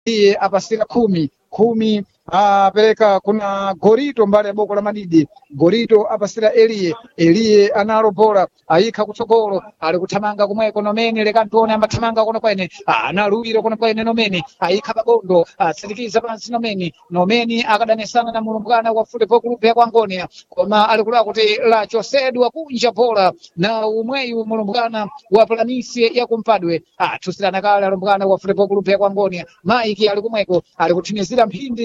iye apasira khumi apereka kuna Gorito mbali ya boko la Madidi. Gorito apasira Eliye analo bola ayikha kutsogolo ali kuthamanga kumweko Nomeni lekantone amathamanga kuno kwene analuwiro kuno kwene Nomeni ayikha pabondo asirikiza pansi Nomeni akadanesana na mulumbwana wa Football Club ya Angonia koma ali kula kuti lachosedwa kunja bola na umweyu mulumbwana wa Planície ya kumpadwe tusirana kale alumbwana wa Football Club ya Angonia Mike ali kumweko ali kuthimizira mphindi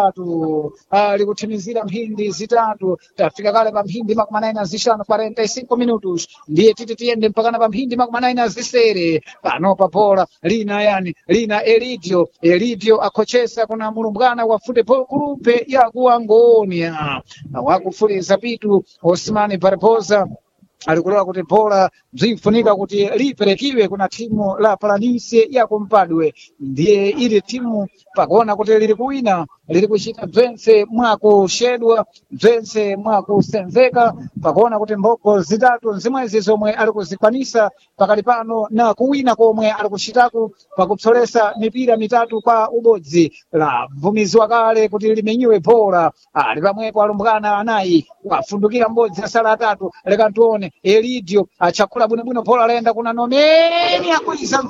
zitatu tafika kale pa mphindi makumi 45 minutos ndiye tiyende mpakana pa mphindi makumi 90 pano pa bola lina Elidio akochesa kuna mulumbwana wa Football Club ya Angonia wakufuliza pitu Osmani Barbosa alikulola kuti bola bzinfunika kuti liperekiwe kuna timu la Planície ya kumpadwe ndiye ili timu pakuona kuti liri kuwina liri kuchita bzense mwakushedwa bzense mwakusenzeka pakuona kuti mboko zitatu zimwezi zomwe ali kuzikwanisa pakali pano na kuwina komwe ali kuchitaku pakupsolesa mipira mitatu kwa ubodzi la mvumizi wakale kuti limenyiwe bola ali pamwepo alumbwana anayi wafundukira mbodzi asala atatu lekantuone Elidio achakula bwinobwino bola laenda kuna Nomeni akuiza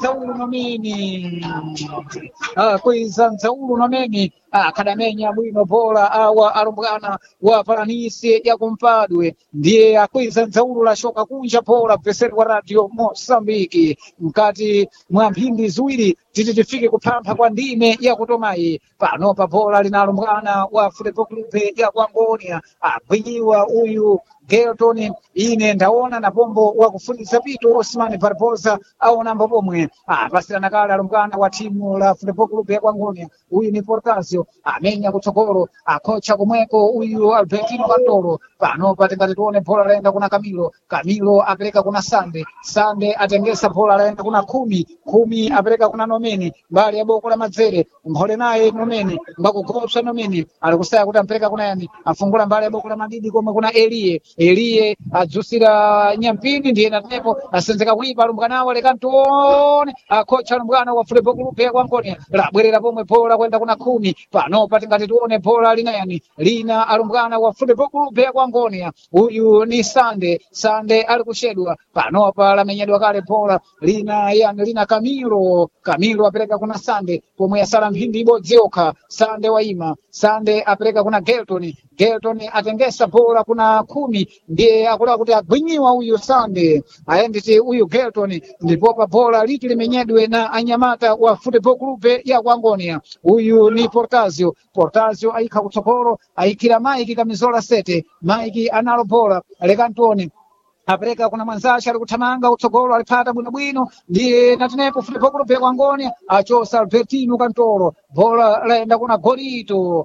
Nzaulu Nomeni akadamenya bwino bola awa alumbwana wa Planície ya kumpadwe ndiye akuiza Nzaulu lashoka kunja bola mveseri wa Radio Mosambiki mkati mwa mphindi ziwiri tifike kuphampha kwa ndime ya kutomayi pano pa bola linalumbwana wa Football Club ya Angonia agwinyiwa uyu Gelton ine ndaona na pombo wa kufundisa pitu Osmani Barbosa au namba pomwe pasirana kale alumbwana wa timu la Football Club ya Angonia uyu ni Portasio amenya kutsogolo akocha kumweko uyu Albertino Cantoro pano patingati tuone bola laenda kuna Camilo apereka kuna Sande atengesa bola laenda kuna kumi apereka kuna Nomeni mbali ya boko la Madzere mphole naye Nomeni mbakugopsa Nomeni alikusaya kuti ampereka kuna yani afungula mbali ya boko la Madidi koma kuna Eliye adzusira nyampini ndiye natepo asenzeka kuipa alumbwanawo lekantone akocha alumbwana wa Football Club ya Angonia labwerera pomwe bola kwenda kuna pano patingati tuone bola lina alumbwana wa Football Club ya Angonia uyu ni Sande ali kushedwa pano pa lamenyedwa kale bola lina Camilo apereka kuna Sande pomwe asala mphindi ibodzi yokha Sande waima Sande apereka kuna Gelton atengesa bola kuna ndiye akula kuti agwinyiwa uyu Sande ayenditi uyu Gelton ndipo pa bola liti limenyedwe na anyamata wa Football Club ya Angonia uyu ni Portasio ayikha kutsogolo ayikira Mike Kamizola 7 Mike analo bola lekantone apereka kuna mwanzashi ali kuthamanga kutsogolo alipata bwinobwino ndiye natenepo Football Club ya Angonia achosa Albertino Cantoro bola laenda kuna Gorito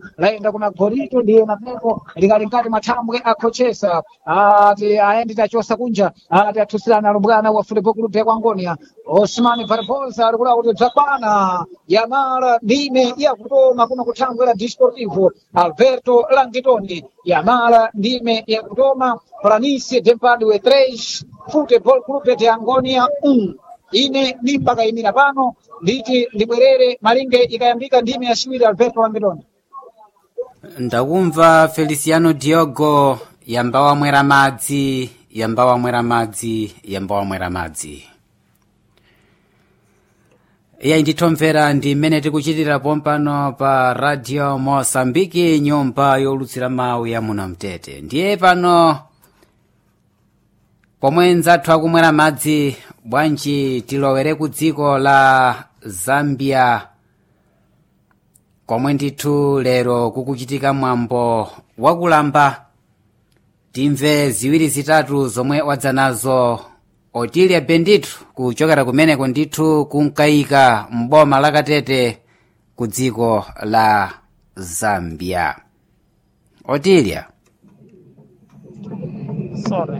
ndiye natenepo likali nkati mathambwe akochesa ati ayendi tachosa kunja ati atusirana alumbwana wa Football Club ya Angonia Osmani Barbosa alikula kuti dzakwana yamala ndime ya kutoma kuno kuthambwe la Desportivo Alberto Langitoni yamala ndime ya kutoma Planície Dempadwe 3 Football Club ya Angonia 1 ine ni mpaka imira pano nditi ndibwerere malinge ikayambika ndime ya shiwiri Alberto Langitoni ndakumva Feliciano Diogo yamba mwera madzi iya nditomvera ndi mmene tikuchitira pompano pa Radio Mosambiki nyumba yolutsira mawu ya muno mtete ndiye pano pomwe nzathu akumwera madzi bwanji tilowere ku dziko la Zambia komwe ndithu lero kukuchitika mwambo wakulamba timve ziwiri zitatu zomwe wadza nazo Otilia Bendithu kuchokera kumeneko ndithu kunkayika mboma la Katete ku dziko la Zambia. Otilia. Sorry.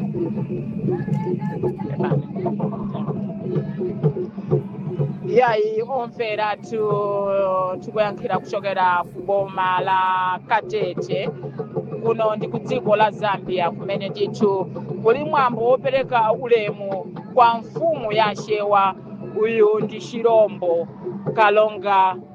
Yayi omvera tikuyankhira kuchokera ku boma la Katete kuno ndi ku dziko la Zambia kumene ndithu kuli mwambo wopereka ulemu kwa mfumu ya Shewa uyu ndi Shirombo Kalonga